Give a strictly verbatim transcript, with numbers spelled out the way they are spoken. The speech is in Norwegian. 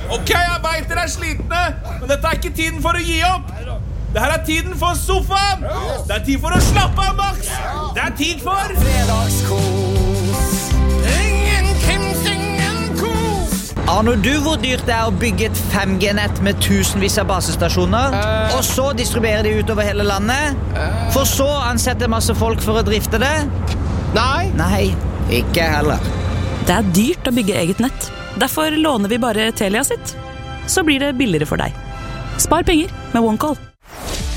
Ok, jeg vet dere er slitne, men dette er ikke tiden for å gi opp. Det her er tiden for sofaen. Det er tid for å slappe av, Max. Det er tid for Fredagskos. Ingen Kims, ingen kos. Aner du hvor dyrt det er å bygge et fem G-nett med tusenvis av basestasjoner, uh. og så distribuere de utover hele landet, uh. for så å ansette masse folk for å drifte det? Nei. Nei, ikke heller. Det er dyrt å bygge eget nett. Derfor låner vi bare Telia sitt. Så blir det billigere for deg. Spar penger med OneCall.